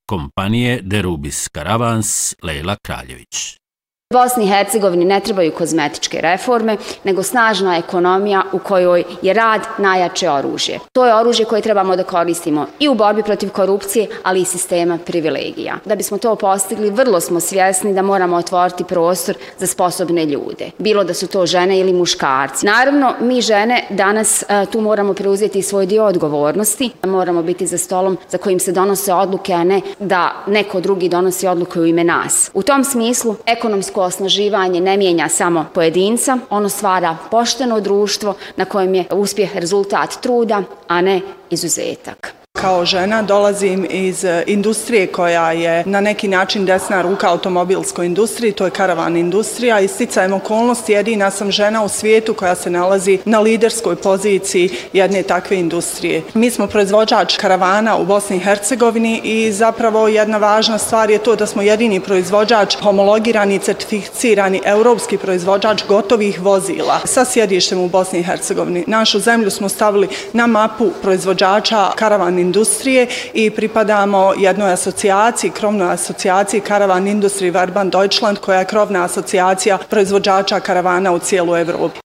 kompanije Derubis Caravans Lejla Kraljević. Bosni i Hercegovini ne trebaju kozmetičke reforme, nego snažna ekonomija u kojoj je rad najjače oružje. To je oružje koje trebamo da koristimo i u borbi protiv korupcije, ali i sistema privilegija. Da bismo to postigli, vrlo smo svjesni da moramo otvoriti prostor za sposobne ljude, bilo da su to žene ili muškarci. Naravno, mi žene danas tu moramo preuzeti svoj dio odgovornosti, moramo biti za stolom za kojim se donose odluke, a ne da neko drugi donosi odluke u ime nas. U tom smislu, ekonomsko osnaživanje ne mijenja samo pojedinca, ono stvara pošteno društvo na kojem je uspjeh rezultat truda, a ne izuzetak. Kao žena dolazim iz industrije koja je na neki način desna ruka automobilskoj industriji, to je karavan industrija i sticajem okolnosti jedina sam žena u svijetu koja se nalazi na liderskoj poziciji jedne takve industrije. Mi smo proizvođač karavana u Bosni i Hercegovini i zapravo jedna važna stvar je to da smo jedini proizvođač, homologirani, certificirani europski proizvođač gotovih vozila sa sjedištem u Bosni i Hercegovini. Našu zemlju smo stavili na mapu proizvođača karavan industrije i pripadamo jednoj asocijaciji, krovnoj asocijaciji Karavan Industrie Verband Deutschland, koja je krovna asocijacija proizvođača karavana u cijelu Evropu.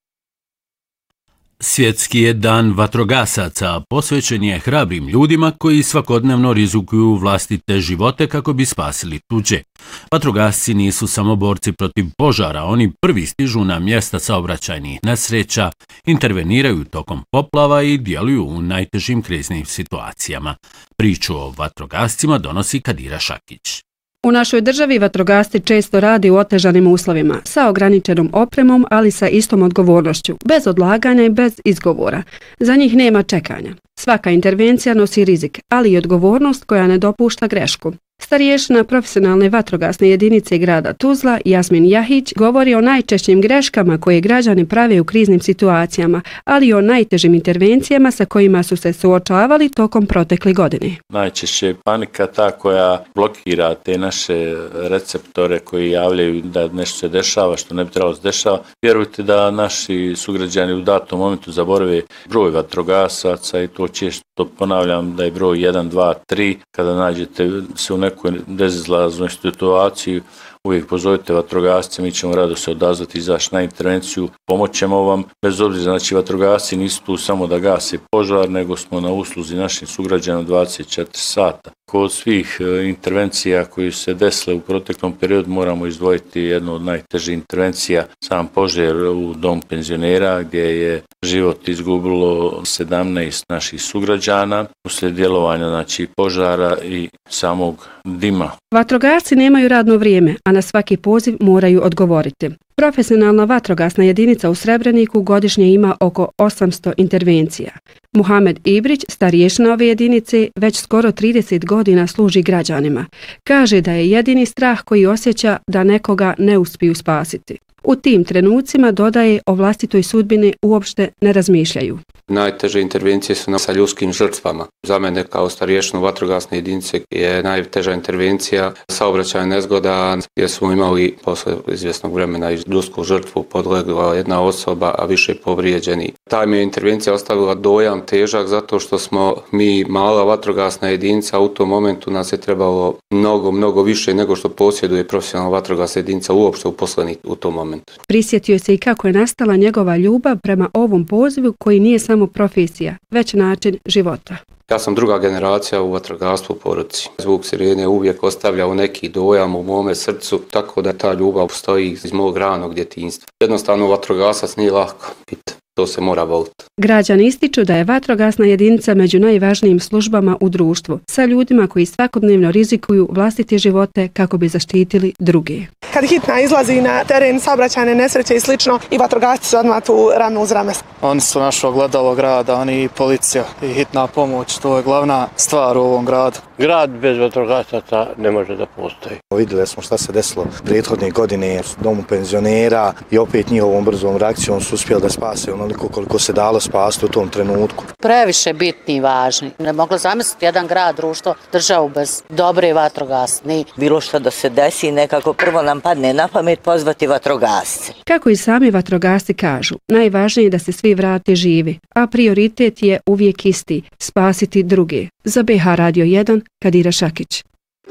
Svjetski je dan vatrogasaca, posvećen je hrabrim ljudima koji svakodnevno rizikuju vlastite živote kako bi spasili tuđe. Vatrogasci nisu samo borci protiv požara, oni prvi stižu na mjesta saobraćajnih nesreća, interveniraju tokom poplava i djeluju u najtežim kriznim situacijama. Priču o vatrogascima donosi Kadira Šakić. U našoj državi vatrogasci često radi u otežanim uslovima, sa ograničenom opremom, ali sa istom odgovornošću, bez odlaganja i bez izgovora. Za njih nema čekanja. Svaka intervencija nosi rizik, ali i odgovornost koja ne dopušta grešku. Starješina profesionalne vatrogasne jedinice grada Tuzla, Jasmin Jahić, govori o najčešćim greškama koje građani prave u kriznim situacijama, ali i o najtežim intervencijama sa kojima su se suočavali tokom protekle godine. Najčešće je panika ta koja blokira te naše receptore koji javljaju da nešto se dešava što ne bi trebalo se dešava. Vjerujte da naši sugrađani u datom momentu zaborave broj vatrogasaca i to često ponavljam da je broj 1, 2, 3. Kada nađete se u nekoj bezizlaznoj situaciji, uvijek pozovite vatrogasce, mi ćemo rado se odazvati, izaći na intervenciju, pomoćemo vam, bez obzira, znači vatrogasci nisu tu samo da gase požar, nego smo na usluzi našim sugrađanima 24 sata. Kod svih intervencija koji se desile u proteklom periodu moramo izdvojiti jednu od najtežih intervencija, sam požar u dom penzionera gdje je život izgubilo 17 naših sugrađana uslijed djelovanja znači požara i samog dima. Vatrogasci nemaju radno vrijeme, a na svaki poziv moraju odgovoriti. Profesionalna vatrogasna jedinica u Srebreniku godišnje ima oko 800 intervencija. Muhamed Ibrić, starješina ove jedinice, već skoro 30 godina služi građanima. Kaže da je jedini strah koji osjeća da nekoga ne uspiju spasiti. U tim trenucima, dodaje, o vlastitoj sudbini uopšte ne razmišljaju. Najteže intervencije su sa ljudskim žrtvama. Za mene kao starješinu vatrogasne jedinice je najteža intervencija saobraćajna nezgoda jer smo imali posle izvjesnog vremena i ljudsku žrtvu, podlegla jedna osoba, a više povrijeđeni. Ta mi je intervencija ostavila dojam težak zato što smo mi mala vatrogasna jedinica, u tom momentu nas je trebalo mnogo više nego što posjeduje profesionalna vatrogasna jedinica uopšte uposlenih u tom momentu. Prisjetio se i kako je nastala njegova ljubav prema ovom pozivu koji nije samo profesija, već način života. Ja sam druga generacija u vatrogastvu porodici. Zvuk sirene uvijek ostavlja u neki dojam u mome srcu, tako da ta ljubav postoji iz mog ranog djetinjstva. Jednostavno vatrogasac nije lako biti. To se mora voliti. Građani ističu da je vatrogasna jedinica među najvažnijim službama u društvu, sa ljudima koji svakodnevno rizikuju vlastite živote kako bi zaštitili druge. Kad hitna izlazi na teren, saobraćajne nesreće i slično, i vatrogasci su odmah tu rame uz rame. Oni su naše ogledalo grada, oni i policija i hitna pomoć, to je glavna stvar u ovom gradu. Grad bez vatrogasaca ne može da postoji. Vidjeli smo šta se desilo prethodne godine u domu penzionera i opet njihovom brzom reakcijom su uspjeli da spase onoliko koliko se dalo spasiti u tom trenutku. Previše bitni i važni. Ne mogla zamisliti jedan grad, društvo, državu bez dobre vatrogasne. Bilo što da se desi, nekako prvo nam padne na pamet pozvati vatrogasce. Kako i sami vatrogasci kažu, najvažnije je da se svi vrate živi, a prioritet je uvijek isti, spasiti druge. Za BH Radio 1, Kadira Šakić.